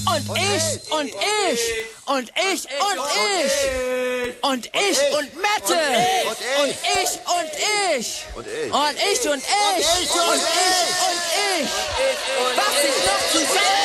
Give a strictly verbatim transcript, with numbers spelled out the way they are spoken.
Und ich und ich und ich und ich und ich und Mette und ich und ich und ich und ich und ich und ich und ich. Was ich noch zu sagen